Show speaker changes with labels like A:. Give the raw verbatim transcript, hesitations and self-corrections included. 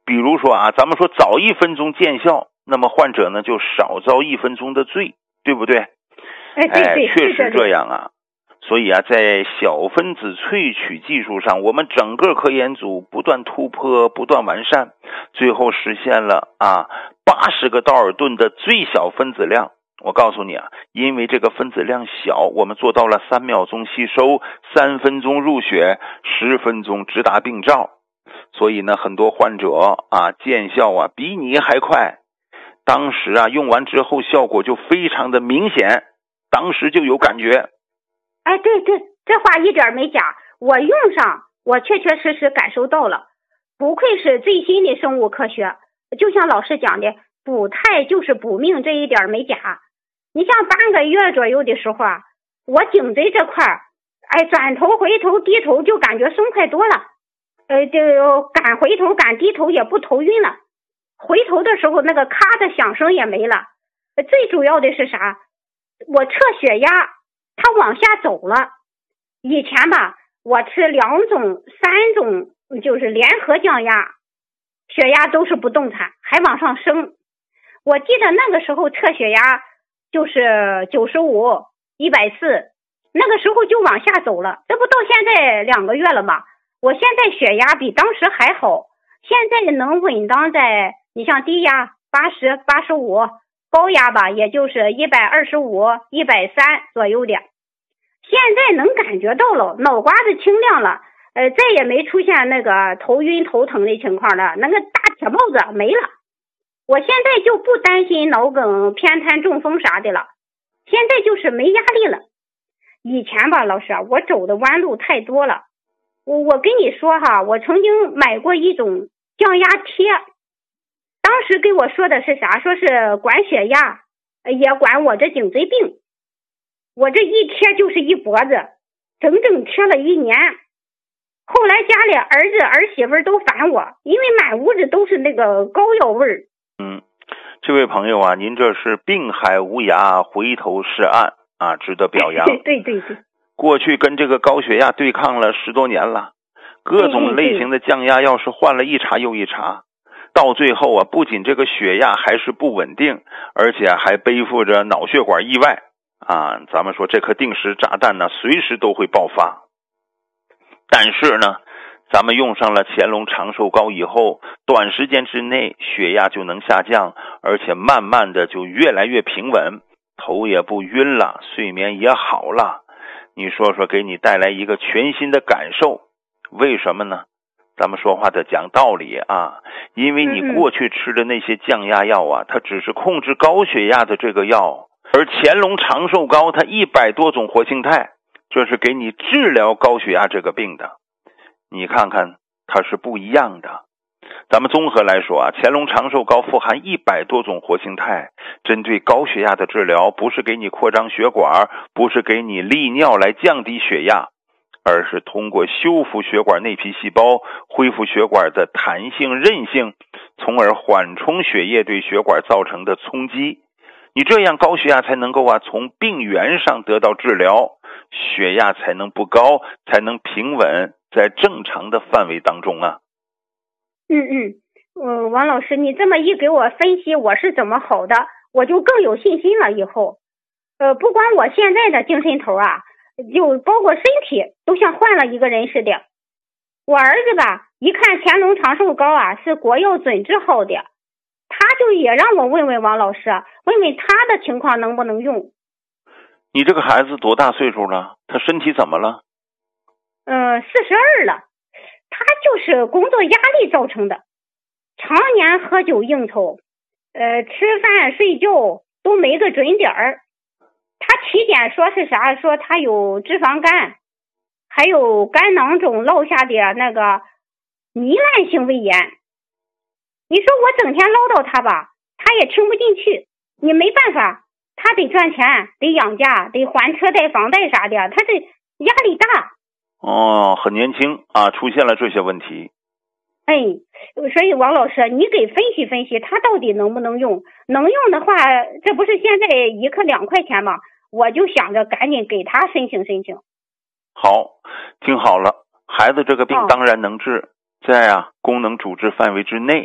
A: 比如说啊，咱们说早一分钟见效，那么患者呢就少遭一分钟的罪，对不对？
B: 哎，对对，
A: 确实这样啊。所以啊，在小分子萃取技术上，我们整个科研组不断突破，不断完善，最后实现了啊八十个道尔顿的最小分子量。我告诉你啊，因为这个分子量小，我们做到了三秒钟吸收，三分钟入血，十分钟直达病灶。所以呢，很多患者啊见效啊比你还快。当时啊用完之后效果就非常的明显，当时就有感觉。
B: 哎，对对，这话一点没假，我用上，我确确实实感受到了。不愧是最新的生物科学，就像老师讲的，补胎就是补命，这一点没假。你像半个月左右的时候啊，我颈椎这块，哎，转头回头低头就感觉松快多了，呃，就敢回头敢低头也不头晕了，回头的时候那个咔的响声也没了。最主要的是啥？我测血压，它往下走了。以前吧，我吃两种、三种，就是联合降压，血压都是不动弹，还往上升。我记得那个时候测血压就是九十五、一百四，那个时候就往下走了。这不到现在两个月了吗？我现在血压比当时还好，现在能稳当在，你像低压八十、八十五，高压吧，也就是一百二十五、一百三左右的。现在能感觉到了，脑瓜子清亮了，呃，再也没出现那个头晕头疼的情况了，那个大铁帽子没了。我现在就不担心脑梗、偏瘫、中风啥的了，现在就是没压力了。以前吧，老师啊，我走的弯路太多了。我我跟你说哈，我曾经买过一种降压贴，当时给我说的是啥？说是管血压，也管我这颈椎病。我这一贴就是一脖子，整整贴了一年。后来家里儿子儿媳妇都烦我，因为满屋子都是那个膏药味儿。
A: 嗯，这位朋友啊，您这是病海无涯，回头是岸啊，值得表扬。
B: 对对对对。
A: 过去跟这个高血压对抗了十多年了，各种类型的降压药是换了一茬又一茬，到最后啊，不仅这个血压还是不稳定，而且还背负着脑血管意外啊。咱们说这颗定时炸弹呢，随时都会爆发。但是呢，咱们用上了乾隆长寿膏以后，短时间之内血压就能下降，而且慢慢的就越来越平稳，头也不晕了，睡眠也好了。你说说，给你带来一个全新的感受，为什么呢？咱们说话得讲道理啊，因为你过去吃的那些降压药啊，它只是控制高血压的这个药，而乾隆长寿膏它一百多种活性肽，这是给你治疗高血压这个病的。你看看它是不一样的。咱们综合来说啊，乾隆长寿膏富含一百多种活性肽，针对高血压的治疗，不是给你扩张血管，不是给你利尿来降低血压，而是通过修复血管内皮细胞，恢复血管的弹性韧性，从而缓冲血液对血管造成的冲击。你这样高血压才能够啊从病源上得到治疗，血压才能不高，才能平稳在正常的范围当中啊。
B: 嗯嗯，呃，王老师，你这么一给我分析我是怎么好的，我就更有信心了。以后，呃，不光我现在的精神头啊，就包括身体都像换了一个人似的。我儿子吧，一看乾隆长寿膏啊是国药准字号的，他就也让我问问王老师，问问他的情况能不能用。
A: 你这个孩子多大岁数了？他身体怎么了？
B: 呃，四十二了。他就是工作压力造成的，常年喝酒应酬，呃，吃饭睡觉都没个准点儿。他体检说是啥？说他有脂肪肝，还有肝囊肿落下的那个糜烂性胃炎。你说我整天唠叨他吧，他也听不进去。你没办法，他得赚钱，得养家，得还车贷房贷啥的，他这压力大。
A: 哦，很年轻啊，出现了这些问题。
B: 哎，所以王老师，你给分析分析，他到底能不能用？能用的话，这不是现在一克两块钱吗？我就想着赶紧给他申请申请。
A: 好，听好了，孩子这个病当然能治，在啊功能主治范围之内。